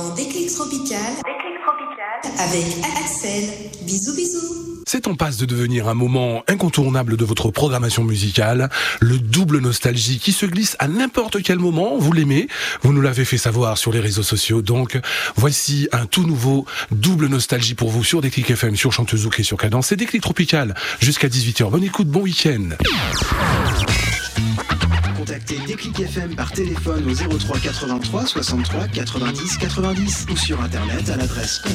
Déclic Tropical avec Axel. Bisous bisous. C'est en passe de devenir un moment incontournable de votre programmation musicale, le double nostalgie qui se glisse à n'importe quel moment. Vous l'aimez, vous nous l'avez fait savoir sur les réseaux sociaux. Donc voici un tout nouveau double nostalgie pour vous sur Déclic FM, sur Chanteuse Zouk et sur Cadence. C'est Déclic Tropical jusqu'à 18h. Bonne écoute, bon week-end. Contactez Déclic FM par téléphone au 03 83 63 90 90 ou sur internet à l'adresse